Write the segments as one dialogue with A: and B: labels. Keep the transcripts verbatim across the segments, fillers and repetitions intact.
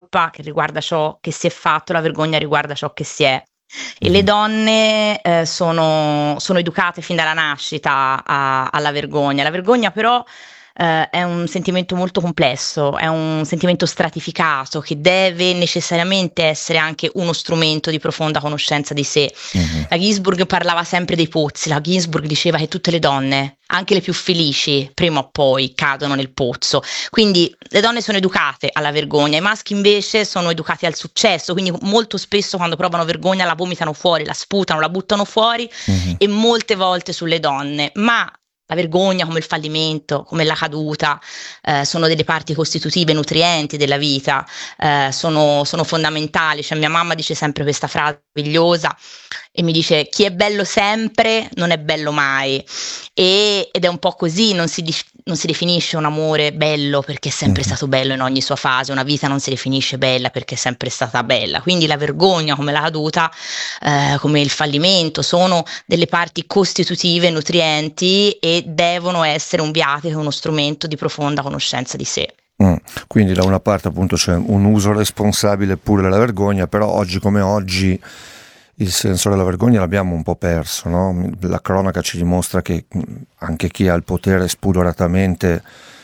A: colpa che riguarda ciò che si è fatto, la vergogna riguarda ciò che si è. E le
B: Mhm.
A: donne eh, sono, sono educate fin dalla nascita a- alla vergogna. La vergogna però eh, è un sentimento molto complesso, è un sentimento stratificato che deve necessariamente essere anche uno strumento di profonda conoscenza di sé.
B: Mhm.
A: La Ginsburg parlava sempre dei pozzi, la Ginsburg diceva che tutte le donne, anche le più felici, prima o poi cadono nel pozzo. Quindi le donne sono educate alla vergogna, i maschi invece sono educati al successo, quindi molto spesso quando provano vergogna la vomitano fuori, la sputano, la buttano fuori
B: Mhm.
A: e molte volte sulle donne. Ma la vergogna, come il fallimento, come la caduta, eh, sono delle parti costitutive nutrienti della vita, eh, sono, sono fondamentali. Cioè, mia mamma dice sempre questa frase meravigliosa e mi dice: chi è bello sempre non è bello mai. E, ed è un po' così, non si, dif- non si definisce un amore bello perché è sempre
B: Mhm.
A: stato bello in ogni sua fase, una vita non si definisce bella perché è sempre stata bella. Quindi la vergogna, come la caduta, eh, come il fallimento, sono delle parti costitutive, nutrienti e devono essere un viatico, uno strumento di profonda conoscenza di sé.
B: Mm. Quindi da una parte appunto c'è un uso responsabile pure della vergogna, però oggi come oggi il senso della vergogna l'abbiamo un po' perso, no? La cronaca ci dimostra che mh, anche chi ha il potere spudoratamente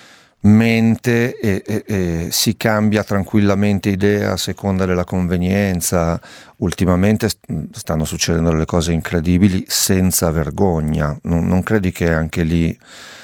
B: mente e, e- e si cambia tranquillamente idea a seconda della convenienza. Ultimamente st- stanno succedendo delle cose incredibili senza vergogna. Non, non credi che anche lì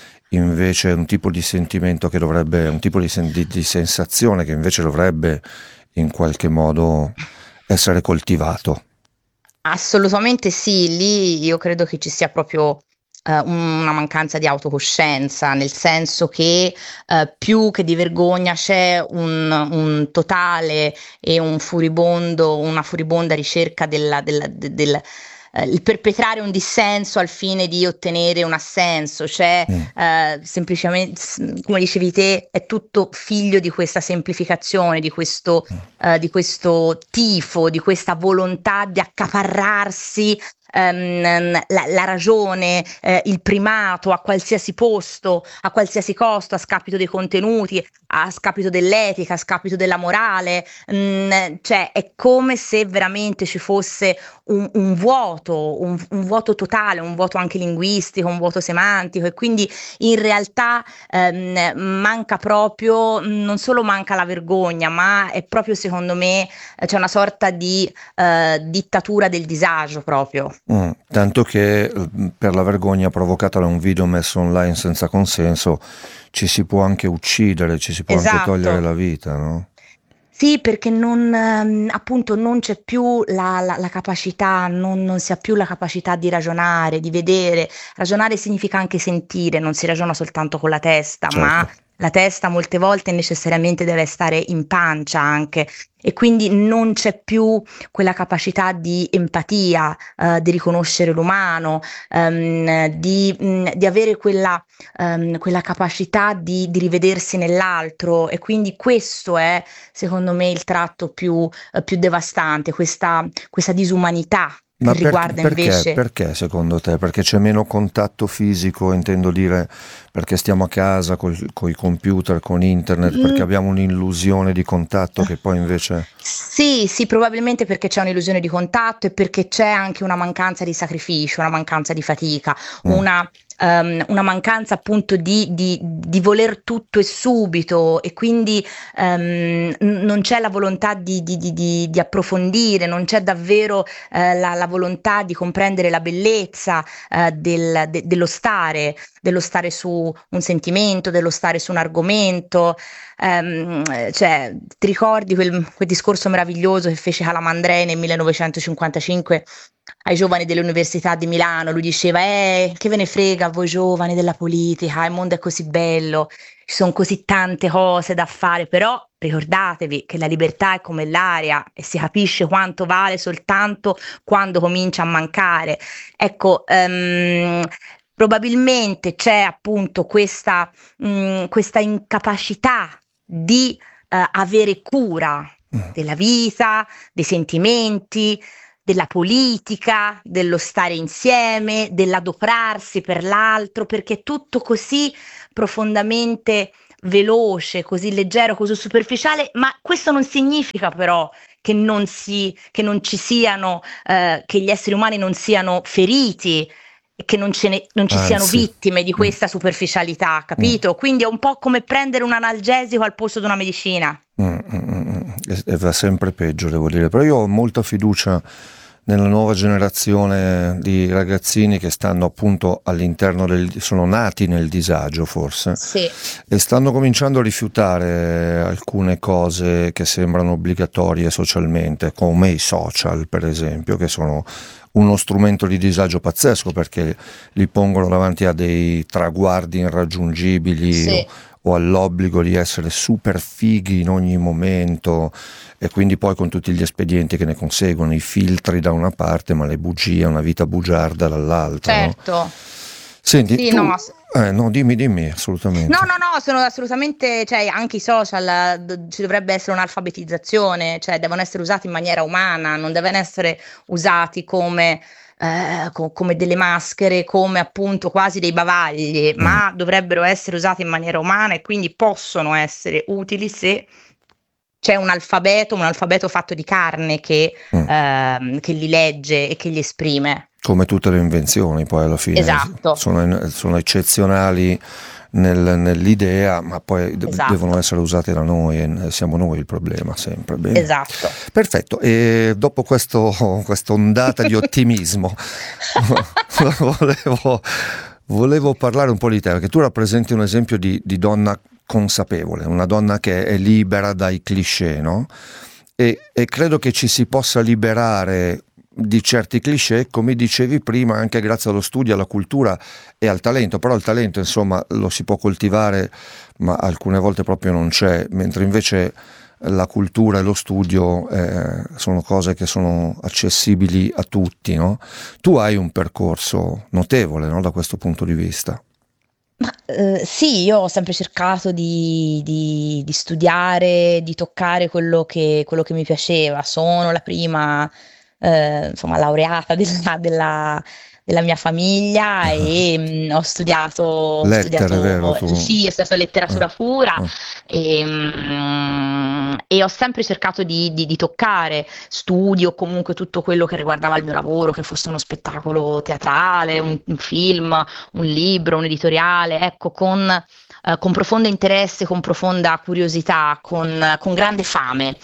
B: invece è un tipo di sentimento che dovrebbe, un tipo di, sen- di- di sensazione che invece dovrebbe in qualche modo essere coltivato?
A: Assolutamente sì, lì io credo che ci sia proprio eh, una mancanza di autocoscienza, nel senso che eh, più che di vergogna c'è un, un totale e un furibondo, una furibonda ricerca della, della- de- del eh, il perpetrare un dissenso al fine di ottenere un assenso, cioè
B: Mm.
A: eh, semplicemente, s- come dicevi te, è tutto figlio di questa semplificazione, di questo eh, di questo tifo, di questa volontà di accaparrarsi ehm, la, la ragione, eh, il primato a qualsiasi posto, a qualsiasi costo, a scapito dei contenuti, a scapito dell'etica, a scapito della morale. Mm, cioè è come se veramente ci fosse un, un vuoto, un, un vuoto totale, un vuoto anche linguistico, un vuoto semantico e quindi in realtà ehm, manca proprio, non solo manca la vergogna, ma è proprio secondo me eh, c'è una sorta di eh, dittatura del disagio proprio.
B: Mm. Tanto che eh, per la vergogna provocata da un video messo online senza consenso ci si può anche uccidere, ci si può anche togliere
A: Esatto.
B: la vita, no?
A: Sì, perché non, ehm, appunto, non c'è più la, la- la capacità, non, non si ha più la capacità di ragionare, di vedere. Ragionare significa anche sentire, non si ragiona soltanto con la testa, ma
B: Certo.
A: la testa molte volte necessariamente deve stare in pancia anche. E quindi non c'è più quella capacità di empatia, eh, di riconoscere l'umano, ehm, di, mh, di avere quella ehm, quella capacità di, di rivedersi nell'altro e quindi questo è secondo me il tratto più, eh, più devastante, questa, questa disumanità che
B: Ma per-
A: riguarda
B: perché?
A: invece.
B: Perché secondo te? Perché c'è meno contatto fisico, intendo dire, perché stiamo a casa con i computer, con internet, perché
A: Mm,
B: abbiamo un'illusione di contatto che poi invece...
A: Sì, sì, probabilmente perché c'è un'illusione di contatto e perché c'è anche una mancanza di sacrificio, una mancanza di fatica,
B: Mm.
A: una, ehm, una mancanza appunto di, di- di voler tutto e subito e quindi ehm, n- non c'è la volontà di, di- di- di- di approfondire, non c'è davvero eh, la, la volontà di comprendere la bellezza eh, del- de- dello stare, dello stare su un sentimento, dello stare su un argomento. Ehm, cioè, ti ricordi quel, quel discorso meraviglioso che fece Calamandrei nel millenovecentocinquantacinque ai giovani dell'Università di Milano? Lui diceva: Eh, che ve ne frega a voi giovani della politica, il mondo è così bello, ci sono così tante cose da fare, però ricordatevi che la libertà è come l'aria e si capisce quanto vale soltanto quando comincia a mancare. Ecco, ehm, probabilmente c'è appunto questa, mh, questa incapacità di eh, avere cura della vita, dei sentimenti, della politica, dello stare insieme, dell'adoprarsi per l'altro, perché è tutto così profondamente veloce, così leggero, così superficiale, ma questo non significa però che non si che non ci siano eh, che gli esseri umani non siano feriti e che non ce ne non ci siano
B: Anzi,
A: vittime di
B: mm,
A: questa superficialità,
B: mm,
A: capito? Quindi è un po' come prendere un analgesico al posto di una medicina.
B: mm, mm, mm, mm. e, e va sempre peggio, devo dire. Però io ho molta fiducia nella nuova generazione di ragazzini che stanno appunto all'interno del, sono nati nel disagio forse,
A: Sì.
B: e stanno cominciando a rifiutare alcune cose che sembrano obbligatorie socialmente, come i social per esempio, che sono uno strumento di disagio pazzesco perché li pongono davanti a dei traguardi irraggiungibili o,
A: Sì.
B: o all'obbligo di essere super fighi in ogni momento, e quindi poi con tutti gli espedienti che ne conseguono, i filtri da una parte ma le bugie, una vita bugiarda dall'altra, no?
A: Certo.
B: Senti,
A: Sì,
B: tu...
A: no, s-
B: Eh, no, dimmi, dimmi,
A: no,
B: assolutamente.
A: no, no, sono assolutamente, cioè anche i social, eh, d- ci dovrebbe essere un'alfabetizzazione, cioè devono essere usati in maniera umana, non devono essere usati come, eh, co- come delle maschere, come appunto quasi dei bavagli,
B: Mm,
A: ma dovrebbero essere usati in maniera umana e quindi possono essere utili se c'è un alfabeto, un alfabeto fatto di carne che,
B: mm.
A: ehm, che li legge e che li esprime.
B: Come tutte le invenzioni, poi alla fine
A: Esatto,
B: sono, sono eccezionali nel- nell'idea, ma poi de- devono
A: esatto,
B: essere usate da noi e siamo noi il problema sempre. Bene,
A: esatto.
B: perfetto. E dopo questo, questa ondata di ottimismo, volevo, volevo parlare un po' di te, perché tu rappresenti un esempio di, di donna consapevole, una donna che è libera dai cliché, no? E, e credo che ci si possa liberare di certi cliché, come dicevi prima, anche grazie allo studio, alla cultura e al talento. Però il talento, insomma, lo si può coltivare, ma alcune volte proprio non c'è, mentre invece la cultura e lo studio eh, sono cose che sono accessibili a tutti, no? Tu hai un percorso notevole, no, da questo punto di vista.
A: Ma, ehm, sì, io ho sempre cercato di di di studiare, di toccare quello che quello che mi piaceva. Sono la prima, ehm, insomma laureata della della della mia famiglia e, mhmm, ho studiato ho
B: Lettere, vero
A: studiato
B: tu?
A: sì, ho studiato
B: Eh,
A: letteratura pura,
B: eh.
A: ehm, e ho sempre cercato di di di toccare studi o comunque tutto quello che riguardava il mio lavoro, che fosse uno spettacolo teatrale, un un film, un libro, un editoriale, ecco, con, eh, con profondo interesse, con profonda curiosità, con, con grande fame.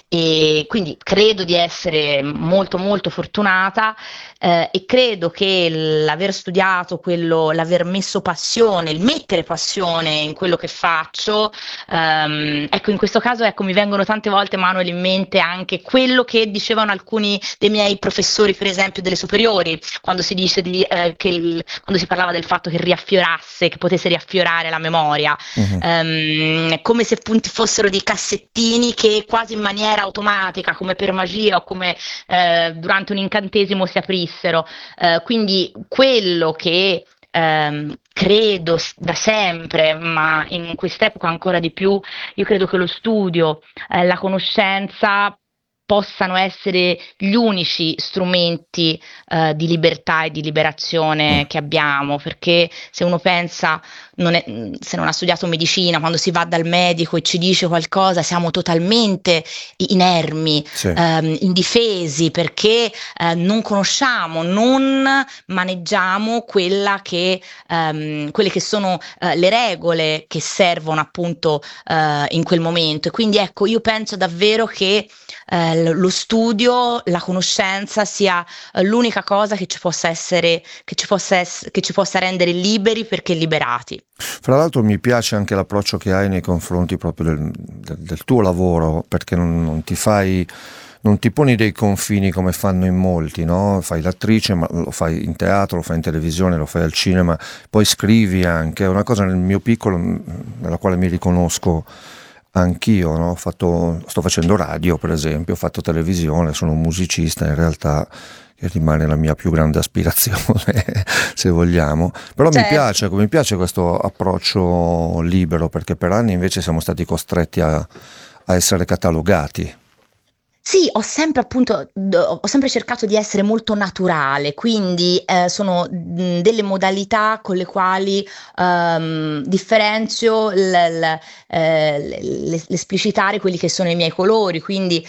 A: E quindi credo di essere molto molto fortunata, eh, e credo che l'aver studiato quello, l'aver messo passione, il mettere passione in quello che faccio, ehm, ecco in questo caso ecco, mi vengono tante volte Manuel in mente anche quello che dicevano alcuni dei miei professori, per esempio delle superiori, quando si dice di, eh, che il- quando si parlava del fatto che riaffiorasse, che potesse riaffiorare la memoria,
B: Mhm.
A: ehm, come se appunto fossero dei cassettini che quasi in maniera automatica, come per magia o come eh, durante un incantesimo si aprissero. Eh, quindi quello che ehm, credo s- da sempre, ma in quest'epoca ancora di più, io credo che lo studio, eh, la conoscenza possano essere gli unici strumenti eh, di libertà e di
B: Mm.
A: liberazione che abbiamo, perché se uno pensa, non è- se non ha studiato medicina, quando si va dal medico e ci dice qualcosa, siamo totalmente inermi,
B: Sì.
A: ehm, indifesi, perché eh, non conosciamo, non maneggiamo quella che, ehm, quelle che sono eh, le regole che servono appunto eh, in quel momento. E quindi ecco, io penso davvero che eh, lo studio, la conoscenza sia eh, l'unica cosa che ci possa essere, che ci possa ess- che ci possa rendere liberi perché liberati.
B: Fra l'altro mi piace anche l'approccio che hai nei confronti proprio del, del- del tuo lavoro, perché non, non ti fai, non ti poni dei confini come fanno in molti, no? Fai l'attrice, ma lo fai in teatro, lo fai in televisione, lo fai al cinema, poi scrivi anche, è una cosa nel mio piccolo mh, nella quale mi riconosco anch'io, no? Ho fatto, sto facendo radio, per esempio, ho fatto televisione, sono un musicista in realtà, che rimane la mia più grande aspirazione, se vogliamo. Però mi
A: Certo.
B: piace, mi piace questo approccio libero, perché per anni invece siamo stati costretti a, a essere catalogati.
A: Sì, ho sempre appunto d ho sempre cercato di essere molto naturale, quindi, ehm, sono, mhmm, delle modalità con le quali, uhm, differenzio l l ehm, l l'es l'esplicitare quelli che sono i miei colori, quindi